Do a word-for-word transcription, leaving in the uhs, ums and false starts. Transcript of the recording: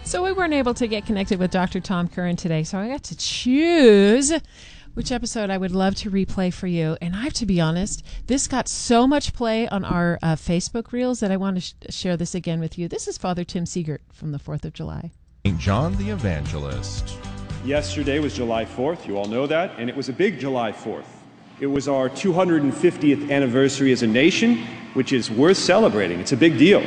So we weren't able to get connected with Doctor Tom Curran today, so I got to choose which episode I would love to replay for you. And I have to be honest, this got so much play on our uh, Facebook Reels that I want to sh- share this again with you. This is Father Tim Siegert from the fourth of July. Saint John the Evangelist. Yesterday was July fourth, you all know that, and it was a big July fourth. It was our two hundred fiftieth anniversary as a nation, which is worth celebrating. It's a big deal.